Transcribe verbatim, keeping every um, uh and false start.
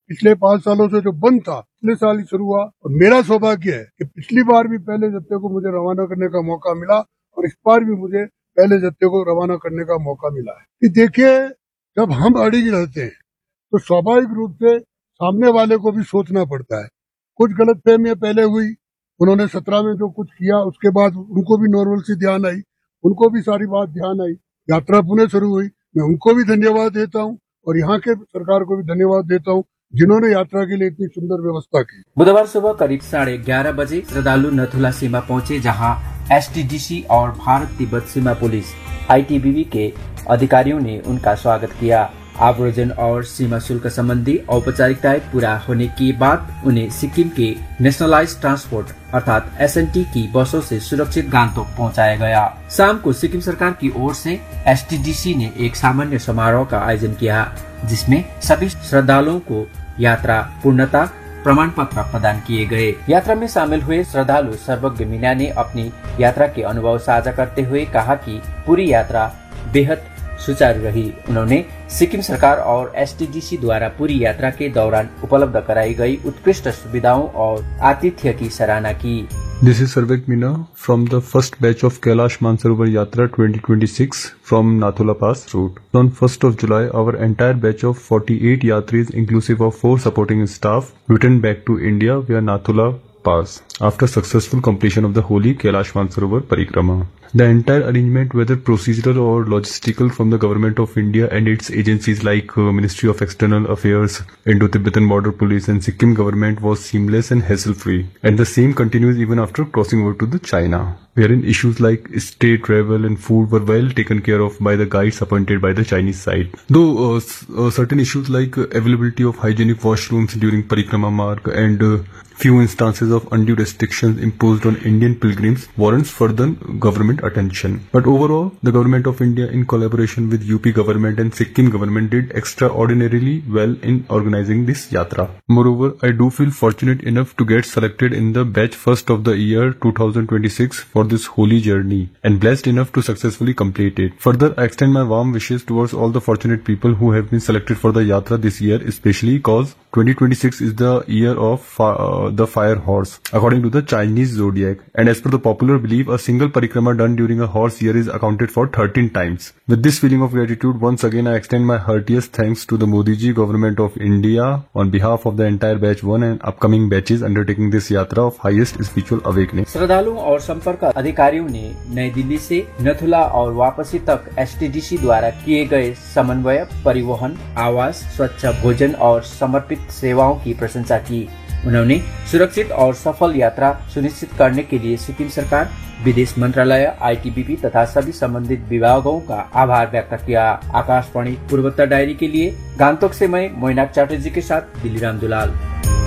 पिछले पांच सालों से जो बंद था पिछले साल ही शुरू हुआ और मेरा सौभाग्य है कि पिछली बार भी पहले जत्थे को मुझे रवाना करने का मौका मिला और इस बार भी मुझे पहले जत्थे को रवाना करने का मौका मिला है। कि देखिए, जब हम अड़िग रहते हैं तो स्वाभाविक रूप से सामने वाले को भी सोचना पड़ता है। कुछ गलतफहमियां पहले हुई, उन्होंने सत्रह में जो कुछ किया उसके बाद उनको भी नॉर्मल सी ध्यान आई, उनको भी सारी बात ध्यान आई, यात्रा पुनः शुरू हुई। मैं उनको भी धन्यवाद देता हूँ और यहाँ के सरकार को भी धन्यवाद देता हूँ जिन्होंने यात्रा के लिए इतनी सुंदर व्यवस्था की। बुधवार सुबह करीब साढ़े ग्यारह बजे श्रद्धालु नथुला सीमा पहुंचे, जहां एस टी डी सी और भारत तिब्बत सीमा police I T B P के अधिकारियों ने उनका स्वागत किया। आव्रजन और सीमा शुल्क संबंधी औपचारिकताएं पूरा होने के बाद उन्हें सिक्किम के नेशनलाइज्ड ट्रांसपोर्ट अर्थात एस एन टी की बसों से सुरक्षित गांगटोक पहुंचाया गया। शाम को सिक्किम सरकार की ओर से एस टी डी सी ने एक सामान्य समारोह का आयोजन किया, जिसमें सभी श्रद्धालुओं को यात्रा पूर्णता प्रमाण पत्र प्रदान किए गए। यात्रा में शामिल हुए श्रद्धालु सर्वज्ञ मीणा ने अपनी यात्रा के अनुभव साझा करते हुए कहा कि पूरी यात्रा बेहद सुचारू रही। उन्होंने सिक्किम सरकार और एस टी डी सी द्वारा पूरी यात्रा के दौरान उपलब्ध कराई गई उत्कृष्ट सुविधाओं और आतिथ्य की सराहना की। This is Sarvek Meena from the first batch of Kailash Mansarovar Yatra twenty twenty-six from Nathula Pass route. On first of July, our entire batch of forty-eight yatris, inclusive of four supporting staff, returned back to India via Nathula Pass after successful completion of the holy Kailash Mansarovar Parikrama. The entire arrangement, whether procedural or logistical, from the Government of India and its agencies like uh, Ministry of External Affairs, Indo-Tibetan Border Police and Sikkim government, was seamless and hassle-free. And the same continues even after crossing over to the China, wherein issues like state travel and food were well taken care of by the guides appointed by the Chinese side. Though uh, s- uh, certain issues like uh, availability of hygienic washrooms during Parikrama mark and uh, few instances of undue restrictions imposed on Indian pilgrims warrants further government attention. But overall, the Government of India, in collaboration with U P government and Sikkim government, did extraordinarily well in organizing this yatra. Moreover, I do feel fortunate enough to get selected in the batch first of the year two thousand twenty-six for this holy journey and blessed enough to successfully complete it. Further, I extend my warm wishes towards all the fortunate people who have been selected for the yatra this year, especially because twenty twenty-six is the year of uh, the fire horse according to the Chinese zodiac, and as per the popular belief, a single parikrama done during a horse year is accounted for thirteen times. With this feeling of gratitude, once again I extend my heartiest thanks to the Modi ji government of India on behalf of the entire batch one and upcoming batches undertaking this yatra of highest spiritual awakening. श्रद्धालुओं और संपर्क अधिकारियों ने नई दिल्ली से नथुला और वापसी तक एस टी डी सी द्वारा किए गए समन्वय, परिवहन, आवास, स्वच्छ भोजन और समर्पित सेवाओं की प्रशंसा की। उन्होंने सुरक्षित और सफल यात्रा सुनिश्चित करने के लिए सिक्किम सरकार, विदेश मंत्रालय, आई टी बी पी तथा सभी संबंधित विभागों का आभार व्यक्त किया। आकाशवाणी पूर्वोत्तर डायरी के लिए गांगटोक से मैं मोइनाक चैटर्जी के साथ दिल्ली राम दुलाल।